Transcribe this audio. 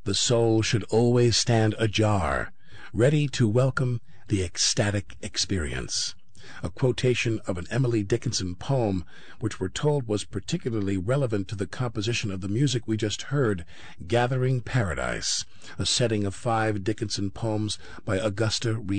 the soul should always stand ajar, ready to welcome the ecstatic experience. A quotation of an Emily Dickinson poem, which we're told was particularly relevant to the composition of the music we just heard, Gathering Paradise, a setting of 5 Dickinson poems by Augusta Read